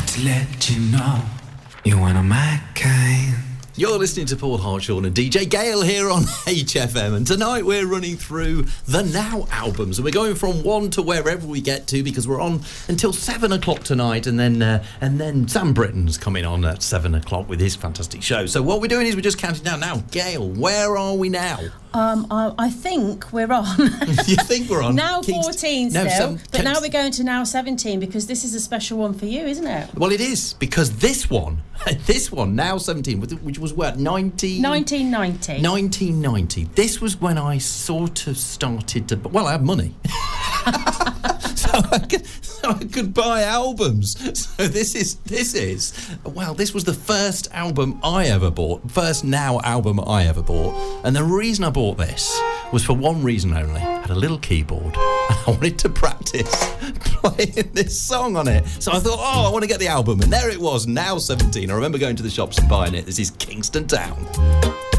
to let you know you're one of my kind. You're listening to Paul Hartshorn and DJ Gale here on HFM, and tonight we're running through the Now albums, and we're going from one to wherever we get to, because we're on until 7 o'clock tonight, and then Sam Britton's coming on at 7 o'clock with his fantastic show. So what we're doing is we're just counting down now. Gale, where are we now? I think we're on. You think we're on? Now 14 still, but now we're going to now 17, because this is a special one for you, isn't it? Well, it is, because this one, now 17, which was what, 1990. 1990. This was when I sort of started to... Well, I had money. so I could buy albums. So this was the first album I ever bought, first Now album I ever bought. And the reason I bought this was for one reason only. I had a little keyboard and I wanted to practice playing this song on it. So I thought, I want to get the album. And there it was, Now 17. I remember going to the shops and buying it. This is Kingston Town.